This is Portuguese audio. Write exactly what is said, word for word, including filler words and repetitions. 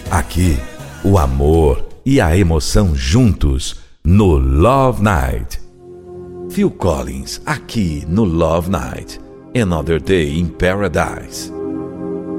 Aqui, o amor e a emoção juntos no Love Night. Phil Collins, aqui no Love Night. Another Day in Paradise.